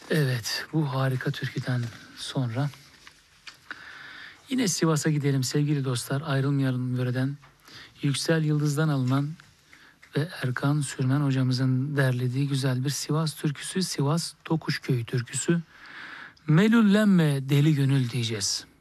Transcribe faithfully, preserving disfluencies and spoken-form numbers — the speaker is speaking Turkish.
Evet, bu harika türküden sonra yine Sivas'a gidelim sevgili dostlar. Ayrılmayalım yöreden. Yüksel Yıldız'dan alınan ve Erkan Sürmen hocamızın derlediği güzel bir Sivas türküsü. Sivas Tokuşköy türküsü. Melullenme deli gönül diyeceğiz.